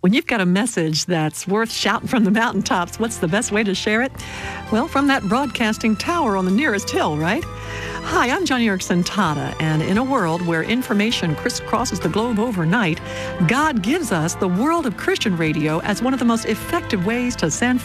When you've got a message that's worth shouting from the mountaintops, what's the best way to share it? Well, from that broadcasting tower on the nearest hill, right? Hi, I'm Joni Eareckson Tada, and in a world where information crisscrosses the globe overnight, God gives us the world of Christian radio as one of the most effective ways to send